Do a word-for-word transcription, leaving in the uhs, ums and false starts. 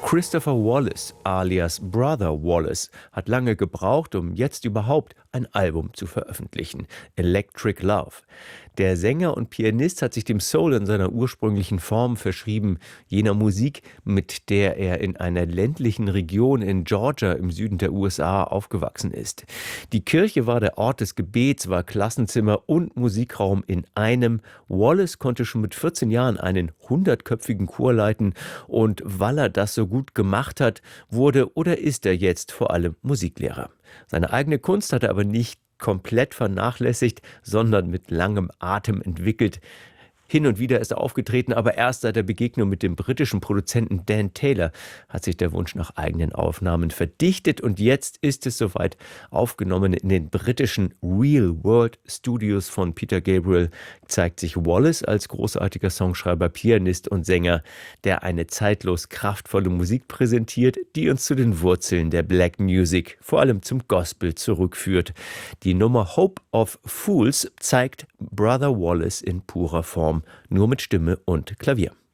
Christopher Wallace alias Brother Wallace hat lange gebraucht, um jetzt überhaupt ein Album zu veröffentlichen: Electric Love. Der Sänger und Pianist hat sich dem Soul in seiner ursprünglichen Form verschrieben, jener Musik, mit der er in einer ländlichen Region in Georgia im Süden der U S A aufgewachsen ist. Die Kirche war der Ort des Gebets, war Klassenzimmer und Musikraum in einem. Wallace konnte schon mit vierzehn Jahren einen hundertköpfigen Chor leiten, und weil er das so gut gemacht hat, wurde oder ist er jetzt vor allem Musiklehrer. Seine eigene Kunst hat er aber nicht komplett vernachlässigt, sondern mit langem Atem entwickelt. Hin und wieder ist er aufgetreten, aber erst seit der Begegnung mit dem britischen Produzenten Dan Taylor hat sich der Wunsch nach eigenen Aufnahmen verdichtet, und jetzt ist es soweit. Aufgenommen in den britischen Real World Studios von Peter Gabriel zeigt sich Wallace als großartiger Songschreiber, Pianist und Sänger, der eine zeitlos kraftvolle Musik präsentiert, die uns zu den Wurzeln der Black Music, vor allem zum Gospel, zurückführt. Die Nummer Hope of Fools zeigt Brother Wallace in purer Form, nur mit Stimme und Klavier.